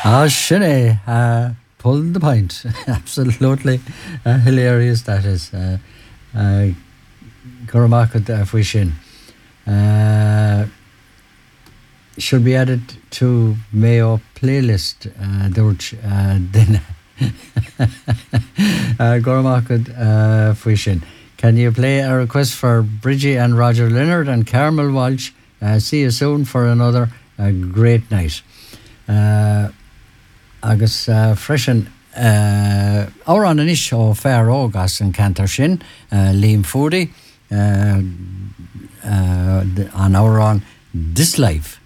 Shine, pulling the point. Absolutely hilarious that is. Gurmakad Fwishin. Should be added to Mayo playlist. Then Gurmakad Fwishin. Can you play a request for Bridgie and Roger Leonard and Carmel Walsh? See you soon for another great night. Agus freshen our on an ish o fair August and Cantor Shin, Liam Foodie, on our on This Life.